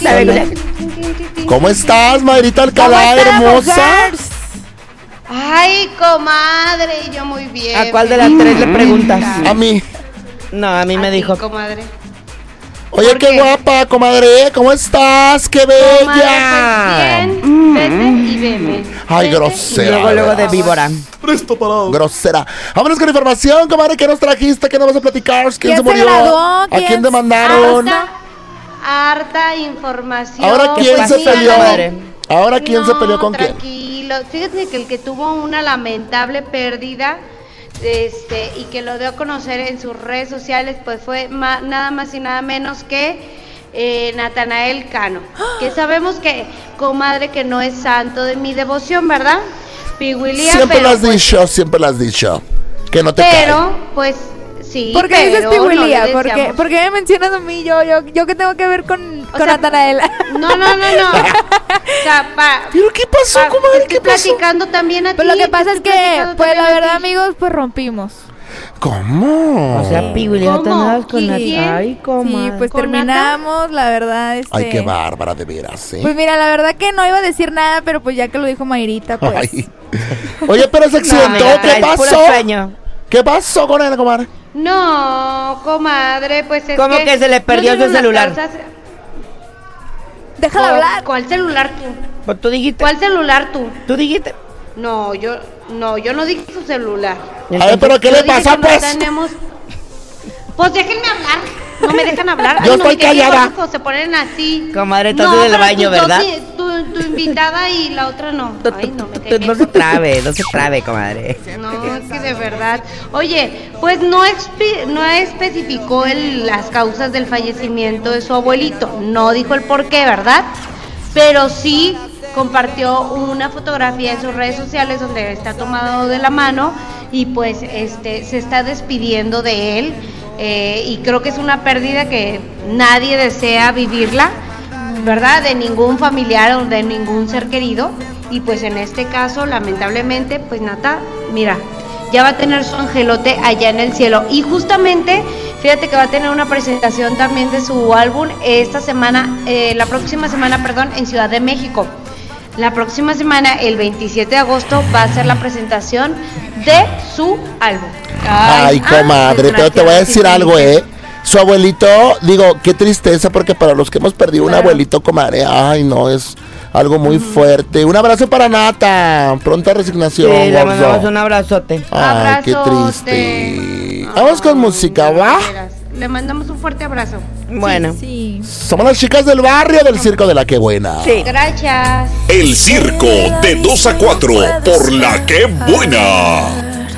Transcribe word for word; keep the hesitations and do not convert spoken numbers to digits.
¿Cómo estás, Mayrita Alcalá, hermosa? Mujeres? Ay, comadre, yo muy bien. ¿A cuál de las tres le preguntas? A mí. No, a mí me A ti, dijo. comadre. Oye, qué, qué guapa, comadre. ¿Cómo estás? ¡Qué bella! Comadre, pues bien, vete y veme. Ay, Vete grosera. Luego, luego de víbora. Presto parado. Grosera. Vámonos con información, comadre. ¿Qué nos trajiste? ¿Qué nos vas a platicar? ¿Quién, ¿Quién se murió? se graduó? ¿A ¿Quién? quién demandaron? Harta, harta información. ¿Ahora quién ¿Qué se pasa, peleó? comadre? ¿Ahora quién no, se peleó con quién? Tranquilo. Fíjate que el que tuvo una lamentable pérdida este y que lo dio a conocer en sus redes sociales, pues fue ma, nada más y nada menos que eh, Natanael Cano, que sabemos que, comadre, que no es santo de mi devoción, ¿verdad? Piguilía, Siempre pero, lo has pues, dicho, siempre lo has dicho. Que no te Pero, cae. pues, sí. ¿Por qué dices pero Piguilía? no le ¿Por qué? deseamos- ¿Por qué me mencionas a mí? Yo, yo, yo qué tengo que ver con, O con sea, Natanael. No, no, no, no. O sea, pa, ¿Pero qué pasó, pa- comadre? te ¿Qué estoy pasó? platicando también a ti. Pues lo que te pasa es estoy que, platicando pues la también a verdad, ti. amigos, pues rompimos. ¿Cómo? O sea, Piguilía, ¿Cómo? te andabas con la... ¿Quién? Ay, comadre. Sí, pues ¿Con terminamos, la verdad, este... Ay, qué bárbara, de veras, ¿sí? Pues mira, la verdad que no iba a decir nada, pero pues ya que lo dijo Mayrita, pues... Ay. Oye, pero se accidentó. amiga, ¿Qué traes puro pasó? sueño. ¿Qué pasó con él, comadre? No, comadre, pues es ¿Cómo que se le perdió no su tiene una celular? causa- Déjala ¿Cuál- hablar. ¿Cuál celular tú? Pues tú dijiste. ¿Cuál celular tú? Tú dijiste. No, yo no, yo no dije su celular. A ver, pero ¿qué Yo le dije pasa, que no pues? tenemos- Pues déjenme hablar. No me dejan hablar. Yo Ay, no, estoy qué callada. lógico, se ponen así. Comadre, estás en el pero baño, tus dos, ¿verdad? sí, Tu, tu invitada y la otra no. Tú- Ay, tú- no me tú- cae tú- No bien. se trabe, no se trabe, comadre. No, es que de verdad. Oye, pues no, expi- no especificó el- las causas del fallecimiento de su abuelito. No dijo el por qué, ¿verdad? Pero sí compartió una fotografía en sus redes sociales donde está tomado de la mano y pues este se está despidiendo de él. Eh, y creo que es una pérdida que nadie desea vivirla, ¿verdad? De ningún familiar o de ningún ser querido. Y pues en este caso, lamentablemente, pues Nata, mira, ya va a tener su angelote allá en el cielo. Y justamente, fíjate que va a tener una presentación también de su álbum esta semana, eh, la próxima semana, perdón, en Ciudad de México. La próxima semana, el veintisiete de agosto, va a ser la presentación de su álbum. Ay, comadre, pero te voy a decir algo, ¿eh? Su abuelito, digo, qué tristeza, porque para los que hemos perdido un Claro. abuelito, comadre, ay, no, es algo muy fuerte. Un abrazo para Nata, pronta resignación. Sí, le gordo. mandamos un abrazote. Ay, qué Abrazote. triste. Vamos con música, ¿va? De veras. Le mandamos un fuerte abrazo. Bueno. Sí. Somos las chicas del barrio del Circo de la Que Buena. Sí. Gracias. El circo de dos a cuatro por la Que Buena.